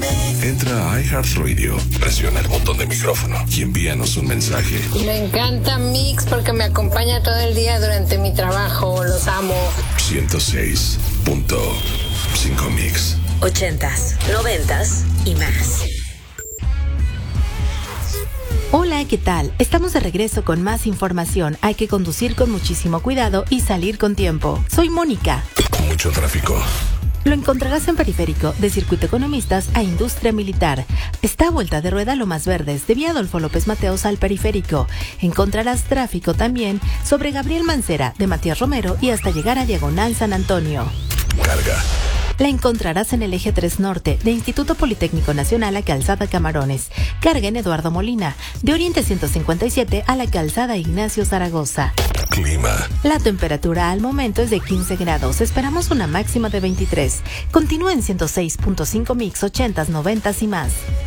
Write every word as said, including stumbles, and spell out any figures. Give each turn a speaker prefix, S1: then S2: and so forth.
S1: Entra a iHeartRadio, presiona el botón de micrófono y envíanos un mensaje.
S2: Me encanta Mix porque me acompaña todo el día durante mi trabajo. Los amo.
S1: ciento seis punto cinco Mix.
S3: Ochentas, noventas y más.
S4: Hola, ¿qué tal? Estamos de regreso con más información. Hay que conducir con muchísimo cuidado y salir con tiempo. Soy Mónica.
S1: Mucho tráfico.
S4: Lo encontrarás en Periférico, de Circuito Economistas a Industria Militar. Está a vuelta de rueda Lomas Verdes, de Vía Adolfo López Mateos al Periférico. Encontrarás tráfico también sobre Gabriel Mancera, de Matías Romero y hasta llegar a Diagonal San Antonio.
S1: Carga.
S4: La encontrarás en el eje tres Norte, de Instituto Politécnico Nacional a Calzada Camarones. Carga en Eduardo Molina, de Oriente ciento cincuenta y siete a la Calzada Ignacio Zaragoza.
S1: Clima.
S4: La temperatura al momento es de quince grados. Esperamos una máxima de veintitrés. Continúa en ciento seis punto cinco Mix, ochentas, noventas y más.